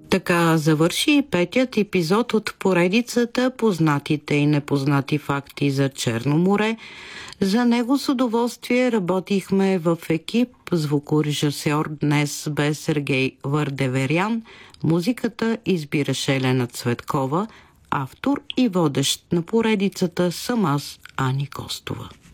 Така завърши и петият епизод от поредицата "Познатите и непознати факти за Черно море". За него с удоволствие работихме в екип. Звукорежисьор днес бе Сергей Върдеверян. Музиката избираше Елена Цветкова. Автор и водещ на поредицата съм аз, Ани Костова.